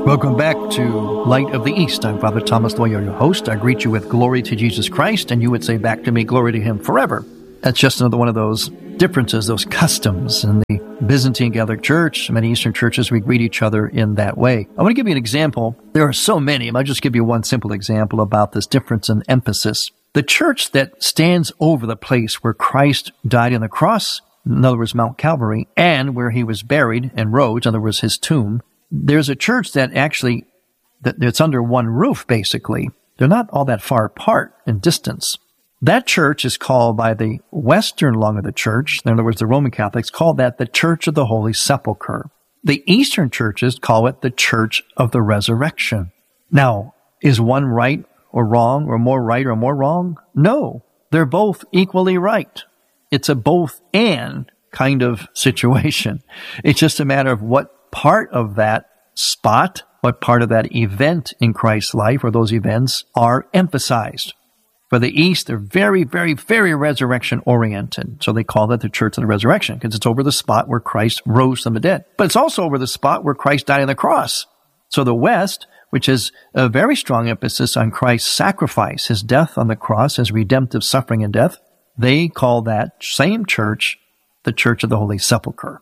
Welcome back to Light of the East. I'm Father Thomas Loya, your host. I greet you with glory to Jesus Christ, and you would say back to me, glory to Him forever. That's just another one of those differences, those customs. In the Byzantine Catholic Church, many Eastern churches, we greet each other in that way. I want to give you an example. There are so many. I'll just give you one simple example about this difference in emphasis. The church that stands over the place where Christ died on the cross, in other words, Mount Calvary, and where He was buried and rose, in other words, His tomb, there's a church that actually, that's under one roof, basically. They're not all that far apart in distance. That church is called by the Western lung of the church, in other words, the Roman Catholics, call that the Church of the Holy Sepulchre. The Eastern churches call it the Church of the Resurrection. Now, is one right or wrong, or more right or more wrong? No, they're both equally right. It's a both and kind of situation. It's just a matter of what part of that spot, what part of that event in Christ's life or those events are emphasized. For the East, they're very, very, very resurrection-oriented. So they call it the Church of the Resurrection because it's over the spot where Christ rose from the dead. But it's also over the spot where Christ died on the cross. So the West, which is a very strong emphasis on Christ's sacrifice, His death on the cross, His redemptive suffering and death, they call that same church the Church of the Holy Sepulchre.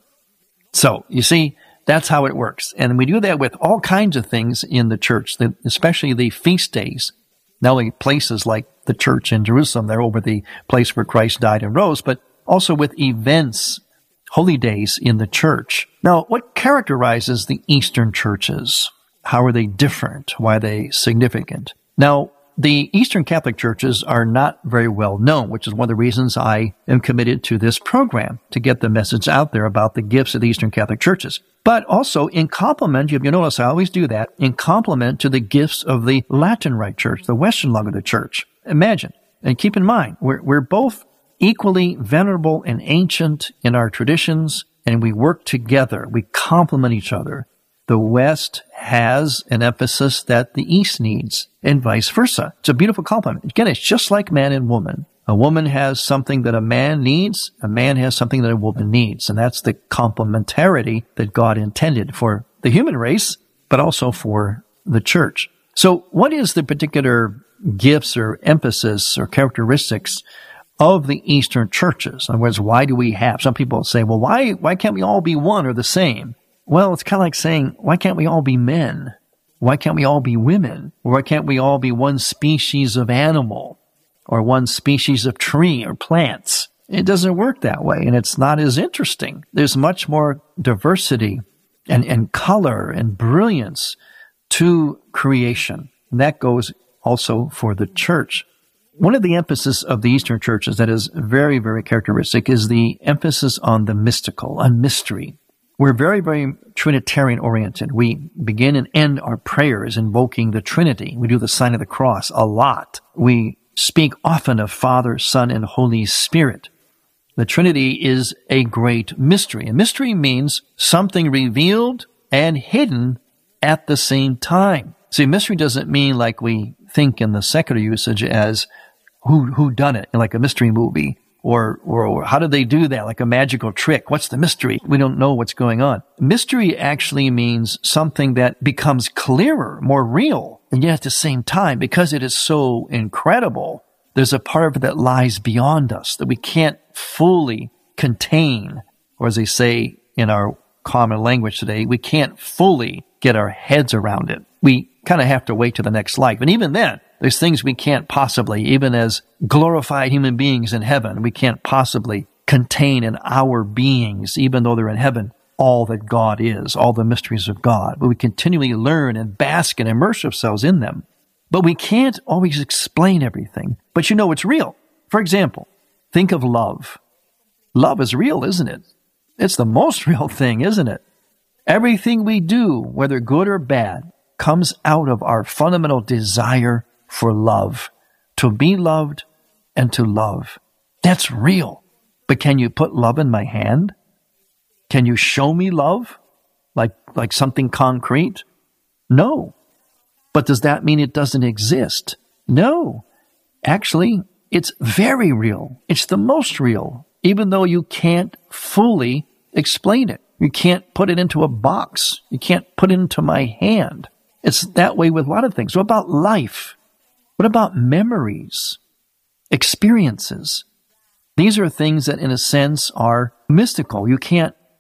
So, you see, that's how it works. And we do that with all kinds of things in the church, especially the feast days. Not only places like the church in Jerusalem, they're over the place where Christ died and rose, but also with events, holy days in the church. Now, what characterizes the Eastern churches? How are they different? Why are they significant? Now, the Eastern Catholic churches are not very well known, which is one of the reasons I am committed to this program, to get the message out there about the gifts of the Eastern Catholic churches. But also in complement, you notice I always do that, in complement to the gifts of the Latin Rite Church, the Western lung of the church. Imagine, and keep in mind, we're both equally venerable and ancient in our traditions, and we work together. We complement each other. The West has an emphasis that the East needs, and vice versa. It's a beautiful complement. Again, it's just like man and woman. A woman has something that a man needs. A man has something that a woman needs. And that's the complementarity that God intended for the human race, but also for the church. So what is the particular gifts or emphasis or characteristics of the Eastern churches? In other words, why do we have? Some people say, well, why can't we all be one or the same? Well, it's kind of like saying, why can't we all be men? Why can't we all be women? Or why can't we all be one species of animal or one species of tree or plants? It doesn't work that way, and it's not as interesting. There's much more diversity and color and brilliance to creation. And that goes also for the church. One of the emphasis of the Eastern churches that is very, very characteristic is the emphasis on the mystical, on mystery. We're very, very Trinitarian-oriented. We begin and end our prayers invoking the Trinity. We do the sign of the cross a lot. We speak often of Father, Son, and Holy Spirit. The Trinity is a great mystery. And mystery means something revealed and hidden at the same time. See, mystery doesn't mean like we think in the secular usage as who done it, like a mystery movie. Or how did they do that? Like a magical trick. What's the mystery? We don't know what's going on. Mystery actually means something that becomes clearer, more real. And yet at the same time, because it is so incredible, there's a part of it that lies beyond us that we can't fully contain. Or as they say in our common language today, we can't fully get our heads around it. We kind of have to wait to the next life. And even then, there's things we can't possibly, even as glorified human beings in heaven, we can't possibly contain in our beings, even though they're in heaven, all that God is, all the mysteries of God. But we continually learn and bask and immerse ourselves in them. But we can't always explain everything. But you know it's real. For example, think of love. Love is real, isn't it? It's the most real thing, isn't it? Everything we do, whether good or bad, comes out of our fundamental desire for love, to be loved and to love. That's real. But can you put love in my hand? Can you show me love? Like something concrete? No. But does that mean it doesn't exist? No. Actually, it's very real. It's the most real, even though you can't fully explain it. You can't put it into a box. You can't put it into my hand. It's that way with a lot of things. What about life? What about memories, experiences? These are things that, in a sense, are mystical. You can't